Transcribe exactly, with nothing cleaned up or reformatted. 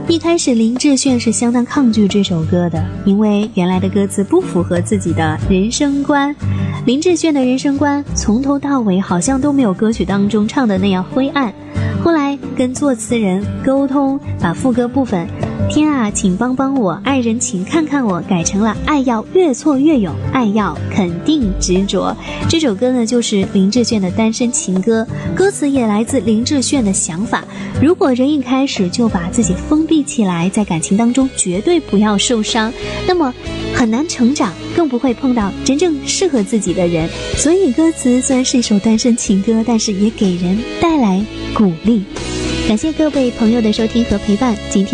一开始林志炫是相当抗拒这首歌的，因为原来的歌词不符合自己的人生观。林志炫的人生观从头到尾好像都没有歌曲当中唱的那样灰暗。后来跟作词人沟通，把副歌部分天啊请帮帮我，爱人请看看我改成了爱要越挫越勇，爱要肯定执着。这首歌呢就是林志炫的单身情歌，歌词也来自林志炫的想法，如果人一开始就把自己封闭起来，在感情当中绝对不要受伤，那么很难成长，更不会碰到真正适合自己的人。所以歌词虽然是一首单身情歌，但是也给人带来鼓励。感谢各位朋友的收听和陪伴，今天